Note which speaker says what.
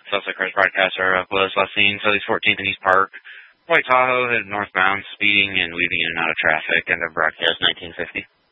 Speaker 1: Sussex Cars broadcaster was last seen Southeast 14th in East Park. White Tahoe headed northbound, speeding and weaving in and out of traffic. End of broadcast 1950.